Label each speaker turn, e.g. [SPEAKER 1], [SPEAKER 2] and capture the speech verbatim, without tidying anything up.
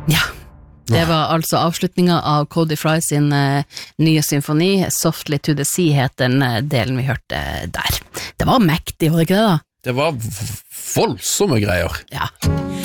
[SPEAKER 1] Ja, det var altså avslutningen av Cody Fry sin uh, nye symfoni, Softly to the Sea heter den uh, delen vi hørte der. Det var mektig, var det ikke det da?
[SPEAKER 2] Det var voldsomme greier.
[SPEAKER 1] Ja.